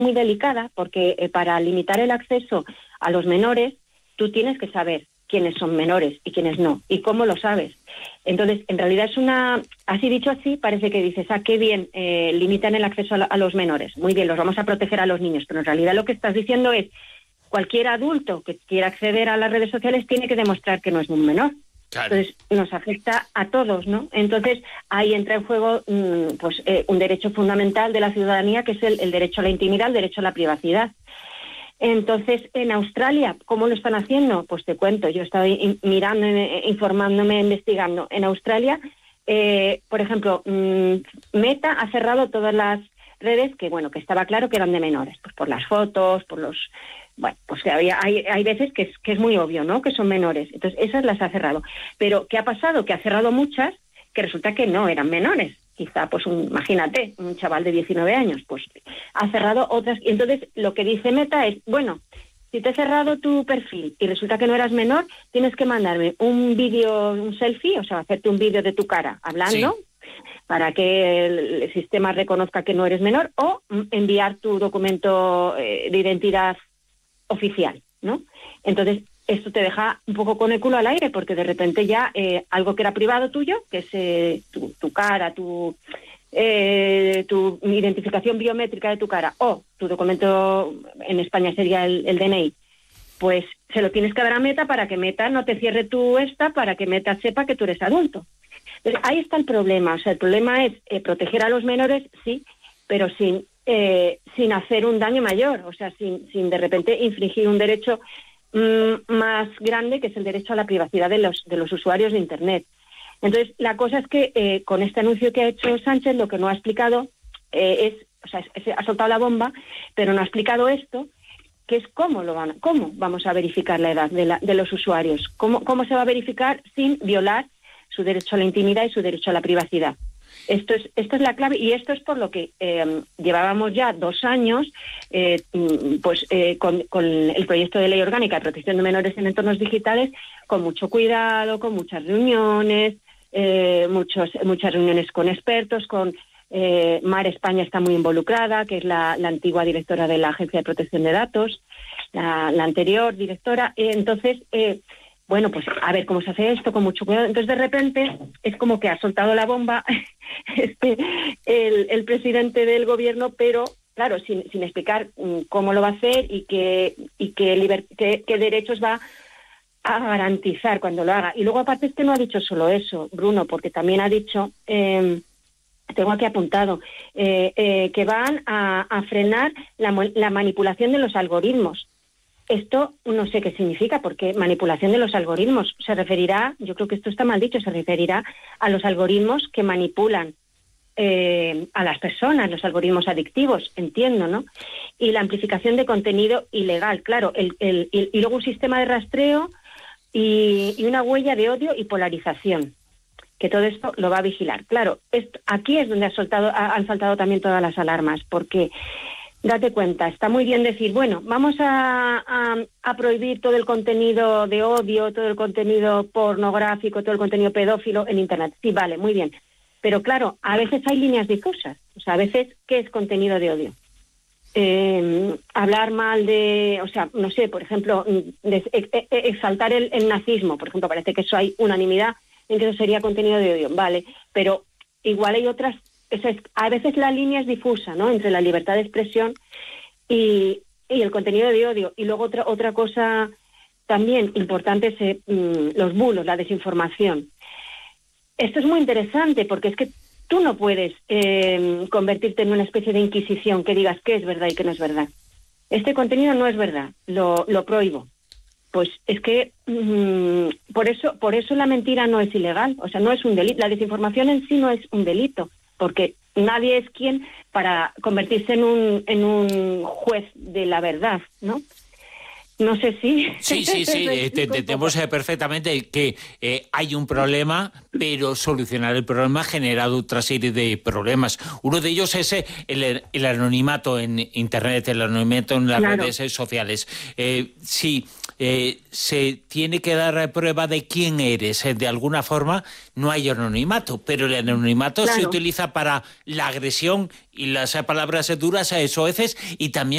muy delicada porque para limitar el acceso a los menores, tú tienes que saber quiénes son menores y quiénes no, y cómo lo sabes. Entonces, en realidad es así dicho así, parece que dices, qué bien, limitan el acceso a los menores. Muy bien, los vamos a proteger a los niños, pero en realidad lo que estás diciendo es, cualquier adulto que quiera acceder a las redes sociales tiene que demostrar que no es un menor. Claro. Entonces, nos afecta a todos, ¿no? Entonces, ahí entra en juego un derecho fundamental de la ciudadanía, que es el derecho a la intimidad, el derecho a la privacidad. Entonces, en Australia, ¿cómo lo están haciendo? Pues te cuento, yo estaba mirando, informándome, investigando. En Australia, por ejemplo, Meta ha cerrado todas las redes que estaba claro que eran de menores, pues por las fotos, por los... Bueno, pues hay veces que es muy obvio, ¿no?, que son menores. Entonces, esas las ha cerrado. Pero, ¿qué ha pasado? Que ha cerrado muchas que resulta que no eran menores. Quizá, pues imagínate, un chaval de 19 años, pues ha cerrado otras. Y entonces, lo que dice Meta es, si te he cerrado tu perfil y resulta que no eras menor, tienes que mandarme un vídeo, un selfie, o sea, hacerte un vídeo de tu cara hablando, sí, para que el sistema reconozca que no eres menor, o enviar tu documento de identidad oficial, ¿no? Entonces, esto te deja un poco con el culo al aire, porque de repente ya algo que era privado tuyo, que es tu cara, tu identificación biométrica de tu cara, o tu documento, en España sería el DNI, pues se lo tienes que dar a Meta para que Meta no te cierre para que Meta sepa que tú eres adulto. Entonces, ahí está el problema. O sea, el problema es proteger a los menores, sí, pero sin hacer un daño mayor, o sea, sin de repente infringir un derecho más grande, que es el derecho a la privacidad de los usuarios de Internet. Entonces, la cosa es que con este anuncio que ha hecho Sánchez, lo que no ha explicado ha soltado la bomba, pero no ha explicado esto, que es cómo vamos a verificar la edad de los usuarios, cómo se va a verificar sin violar su derecho a la intimidad y su derecho a la privacidad. Esto es la clave, y esto es por lo que llevábamos ya 2 años con el proyecto de ley orgánica de protección de menores en entornos digitales, con mucho cuidado, con muchas reuniones, muchas reuniones con expertos, con Mar España está muy involucrada, que es la antigua directora de la Agencia de Protección de Datos, la anterior directora. Entonces, pues a ver cómo se hace esto, con mucho cuidado. Entonces, de repente, es como que ha soltado la bomba el presidente del gobierno, pero, claro, sin explicar cómo lo va a hacer y qué derechos va a garantizar cuando lo haga. Y luego, aparte, es que no ha dicho solo eso, Bruno, porque también ha dicho, tengo aquí apuntado, que van a frenar la manipulación de los algoritmos. Esto no sé qué significa, porque manipulación de los algoritmos se referirá, yo creo que esto está mal dicho, se referirá a los algoritmos que manipulan a las personas, los algoritmos adictivos, entiendo, ¿no? Y la amplificación de contenido ilegal, claro, y luego un sistema de rastreo y una huella de odio y polarización, que todo esto lo va a vigilar. Claro, aquí es donde han saltado también todas las alarmas, porque... Date cuenta, está muy bien decir, vamos a prohibir todo el contenido de odio, todo el contenido pornográfico, todo el contenido pedófilo en Internet. Sí, vale, muy bien. Pero claro, a veces hay líneas difusas. O sea, a veces, ¿qué es contenido de odio? Hablar mal no sé, por ejemplo, exaltar el nazismo, por ejemplo, parece que eso hay unanimidad en que eso sería contenido de odio. Vale, pero igual hay otras... a veces la línea es difusa, ¿no?, entre la libertad de expresión y el contenido de odio. Y luego otra cosa también importante es los bulos, la desinformación. Esto es muy interesante, porque es que tú no puedes convertirte en una especie de inquisición que digas qué es verdad y qué no es verdad. Este contenido no es verdad, lo prohíbo. Pues es que por eso la mentira no es ilegal, o sea, no es un delito. La desinformación en sí no es un delito, porque nadie es quien para convertirse en un juez de la verdad, ¿no? No sé si... Sí, entendemos perfectamente que hay un problema, pero solucionar el problema ha generado otra serie de problemas. Uno de ellos es el anonimato en Internet, el anonimato en las redes sociales. Sí, se tiene que dar prueba de quién eres. De alguna forma no hay anonimato, pero el anonimato se utiliza para la agresión y las palabras duras, soeces, y también